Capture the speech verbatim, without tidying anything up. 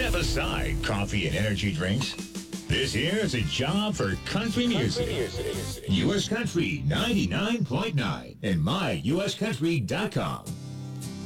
Step aside coffee and energy drinks. This here is a job for country music. U S Country ninety-nine point nine and my U S country dot com.